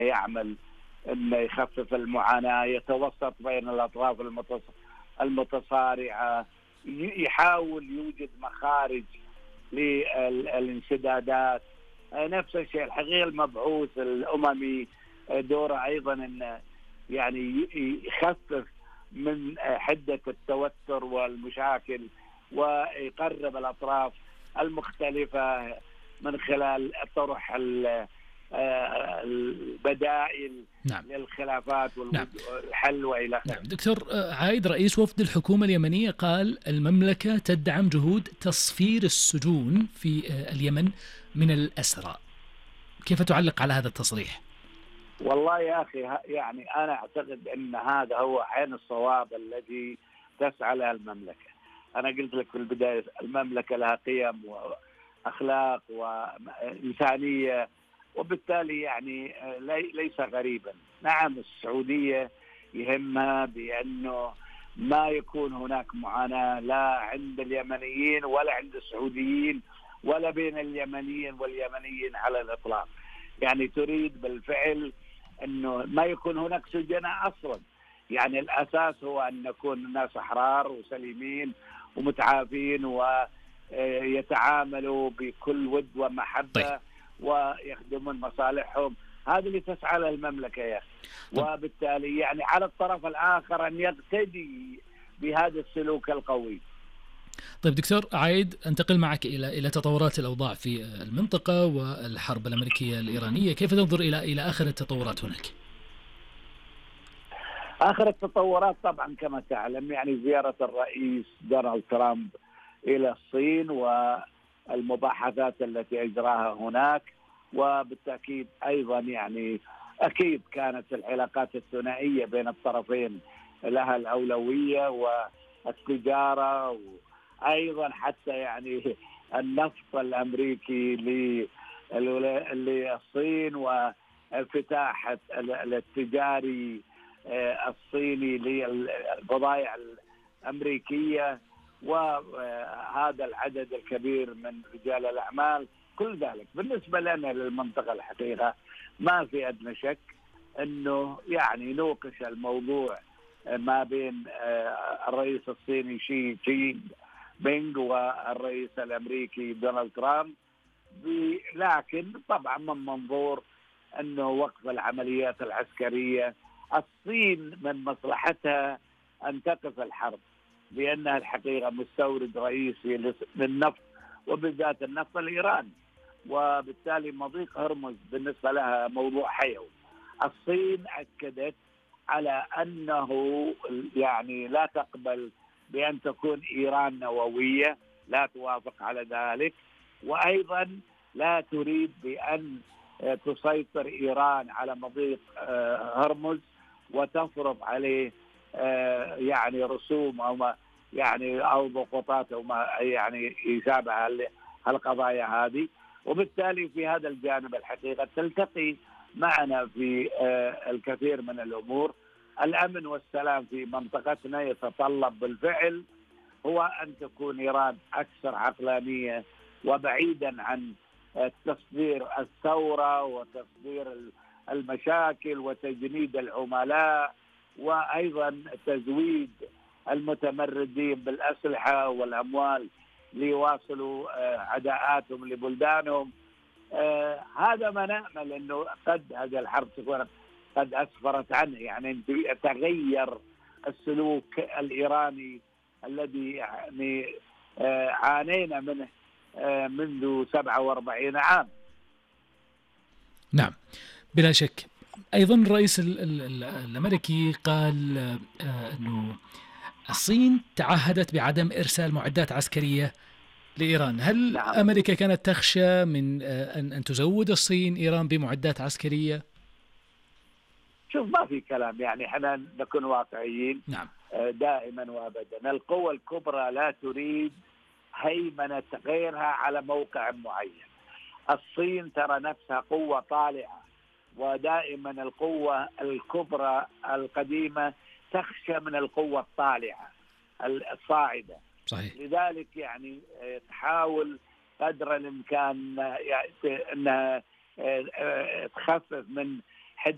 يعمل انه يخفف المعاناة، يتوسط بين الاطراف المتصارعة، يحاول يوجد مخارج للانسدادات. نفس الشيء الحقيقة المبعوث الأممي دوره أيضا أن يعني يخفف من حدة التوتر والمشاكل ويقرب الأطراف المختلفة من خلال طرح البدائل نعم. للخلافات نعم. والحل وإلى آخره. نعم. دكتور عايد، رئيس وفد الحكومة اليمنية قال المملكة تدعم جهود تصفير السجون في اليمن من الأسرى. كيف تعلق على هذا التصريح؟ والله يا أخي يعني أنا أعتقد أن هذا هو عين الصواب الذي تسعى له المملكة. أنا قلت لك في البداية المملكة لها قيم وأخلاق وإنسانية، وبالتالي يعني ليس غريبا. نعم السعودية يهمها بأنه ما يكون هناك معاناة لا عند اليمنيين ولا عند السعوديين ولا بين اليمنيين واليمنيين على الإطلاق. يعني تريد بالفعل أنه ما يكون هناك سجناء أصلا. يعني الأساس هو أن نكون الناس أحرار وسليمين ومتعافين ويتعاملوا بكل ود ومحبة. طيب. ويخدمون مصالحهم. هذا اللي تسعى له المملكة يا أخي. وبالتالي يعني على الطرف الآخر أن يقتدي بهذا السلوك القوي. طيب دكتور عايد، انتقل معك إلى تطورات الأوضاع في المنطقة والحرب الأمريكية الإيرانية. كيف تنظر إلى آخر التطورات هناك؟ آخر التطورات طبعا كما تعلم يعني زيارة الرئيس دونالد ترامب إلى الصين والمباحثات التي أجراها هناك، وبالتأكيد أيضا يعني أكيد كانت العلاقات الثنائية بين الطرفين لها الأولوية، والتجارة وأيضا حتى يعني النفط الأمريكي للصين وانفتاح التجاري الصيني للبضائع الأمريكية، وهذا العدد الكبير من رجال الأعمال. كل ذلك بالنسبة لنا للمنطقة الحقيقة ما في أدنى شك أنه يعني نوقش الموضوع ما بين الرئيس الصيني شي جين بينغ والرئيس الأمريكي دونالد ترامب، لكن طبعا من منظور أنه وقف العمليات العسكرية. الصين من مصلحتها أن تقف الحرب لأنها الحقيقة مستورد رئيسي للنفط وبالذات النفط الإيراني، وبالتالي مضيق هرمز بالنسبة لها موضوع حيوي. الصين أكدت على أنه يعني لا تقبل بأن تكون إيران نووية، لا توافق على ذلك، وأيضا لا تريد بأن تسيطر إيران على مضيق هرمز وتفرض عليه يعني رسوم أو ما يعني أو ضغوطات أو ما يعني يشابه القضايا هذه. وبالتالي في هذا الجانب الحقيقة تلتقي معنا في الكثير من الأمور. الأمن والسلام في منطقتنا يتطلب بالفعل هو أن تكون إيران أكثر عقلانية وبعيدا عن تصدير الثورة وتصدير المشاكل وتجنيد العملاء، وأيضا تزويد المتمردين بالأسلحة والأموال ليواصلوا عداءاتهم لبلدانهم. هذا ما نأمل أنه قد هذه الحرب تكون قد أسفرت عنه، يعني تغير السلوك الإيراني الذي يعني عانينا منه منذ 47 عام. نعم بلا شك. أيضا الرئيس الأمريكي قال أنه الصين تعهدت بعدم إرسال معدات عسكرية لإيران. هل نعم. أمريكا كانت تخشى من أن تزود الصين إيران بمعدات عسكرية؟ شوف ما في كلام، يعني احنا نكون واقعيين. نعم. دائما وابدا القوى الكبرى لا تريد هيمنة غيرها على موقع معين. الصين ترى نفسها قوة طالعة، ودائما القوة الكبرى القديمة تخشى من القوة الطالعة الصاعدة. صحيح. لذلك يعني تحاول قدر الإمكان أنها تخفف من